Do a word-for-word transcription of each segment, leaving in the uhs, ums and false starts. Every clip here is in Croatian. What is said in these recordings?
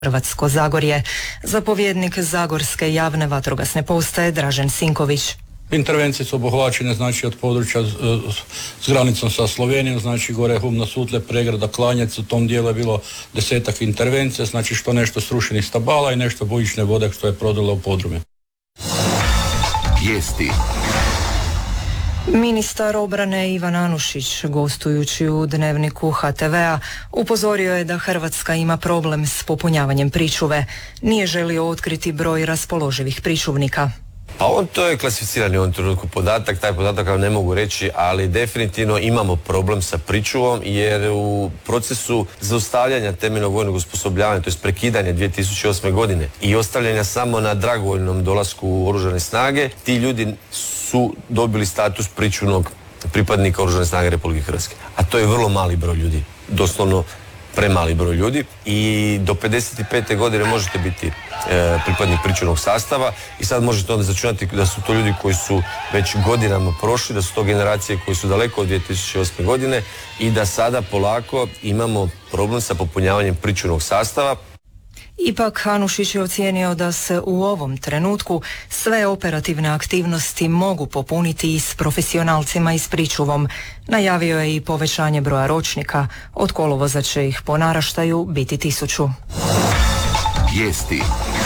Hrvatsko Zagorje. Zapovjednik Zagorske javne vatrogasne postaje Dražen Sinković. Intervencije su obuhvaćene znači od područja s granicom sa Slovenijom, znači gore Humna, Sutle, Pregrada, Klanjec, u tom dijelu je bilo desetak intervencija, znači što nešto srušenih stabala i nešto bujične vode što je prodala u podrume. Vijesti. Ministar obrane Ivan Anušić, gostujući u Dnevniku ha te vea, upozorio je da Hrvatska ima problem s popunjavanjem pričuve. Nije želio otkriti broj raspoloživih pričuvnika. Pa on to je klasificirani u ovom trenutku podatak, taj podatak vam ne mogu reći, ali definitivno imamo problem sa pričuvom jer u procesu zaustavljanja temeljnog vojnog osposobljavanja, to je prekidanje dvije tisuće osme godine i ostavljanja samo na dragovoljnom dolasku u Oružane snage, ti ljudi su dobili status pričuvnog pripadnika Oružane snage Republike Hrvatske. A to je vrlo mali broj ljudi, doslovno premali broj ljudi i do pedeset pete godine možete biti e, pripadnik pričuvnog sastava i sad možete onda začunati da su to ljudi koji su već godinama prošli, da su to generacije koji su daleko od dvije tisuće osme godine i da sada polako imamo problem sa popunjavanjem pričuvnog sastava. Ipak Anušić je ocijenio da se u ovom trenutku sve operativne aktivnosti mogu popuniti i s profesionalcima i s pričuvom. Najavio je i povećanje broja ročnika. Od kolovoza će ih po naraštaju biti tisuću. Vijesti.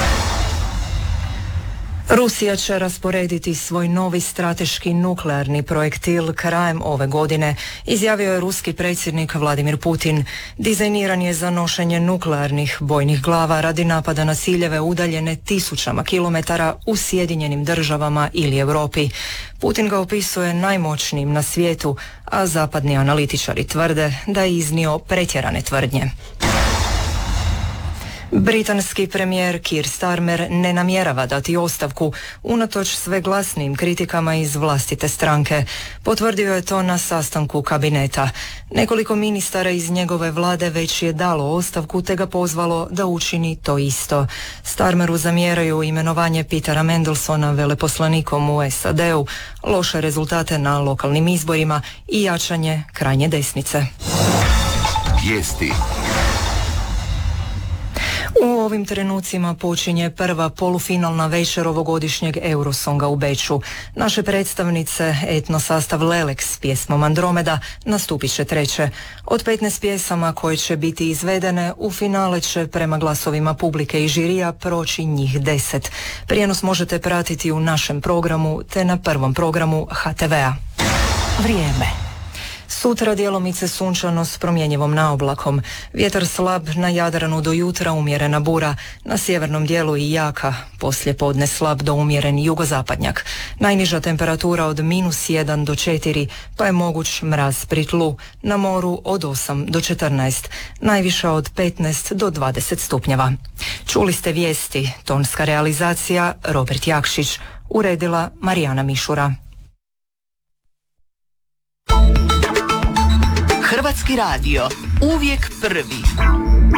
Rusija će rasporediti svoj novi strateški nuklearni projektil krajem ove godine, izjavio je ruski predsjednik Vladimir Putin. Dizajniran je za nošenje nuklearnih bojnih glava radi napada na ciljeve udaljene tisućama kilometara u Sjedinjenim državama ili Europi. Putin ga opisuje najmoćnijim na svijetu, a zapadni analitičari tvrde da je iznio pretjerane tvrdnje. Britanski premijer Keir Starmer ne namjerava dati ostavku unatoč sve glasnijim kritikama iz vlastite stranke. Potvrdio je to na sastanku kabineta. Nekoliko ministara iz njegove vlade već je dalo ostavku te ga pozvalo da učini to isto. Starmeru zamjeraju imenovanje Petera Mandelsona veleposlanikom u es a de-u, loše rezultate na lokalnim izborima i jačanje krajnje desnice. Vijesti. U ovim trenucima počinje prva polufinalna večer ovogodišnjeg Eurosonga u Beču. Naše predstavnice etno sastav Lelek s pjesmom Andromeda nastupit će treće. Od petnaest pjesama koje će biti izvedene, u finale će prema glasovima publike i žirija proći njih deset. Prijenos možete pratiti u našem programu te na prvom programu ha te vea. Vrijeme. Sutra djelomice sunčano s promjenjivom naoblakom. Vjetar slab na Jadranu do jutra, umjerena bura. Na sjevernom dijelu i jaka, poslije podne slab do umjeren jugozapadnjak. Najniža temperatura od minus jedan do četiri, pa je moguć mraz pri tlu. Na moru od osam do četrnaest, najviša od petnaest do dvadeset stupnjeva. Čuli ste vijesti, tonska realizacija Robert Jakšić, uredila Marijana Mišura. Hrvatski radio, uvijek prvi.